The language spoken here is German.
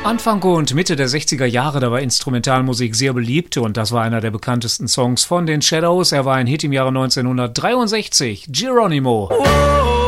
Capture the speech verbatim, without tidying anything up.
Anfang und Mitte der sechziger Jahre, da war Instrumentalmusik sehr beliebt und das war einer der bekanntesten Songs von den Shadows. Er war ein Hit im Jahre neunzehnhundertdreiundsechzig, Geronimo. Oh.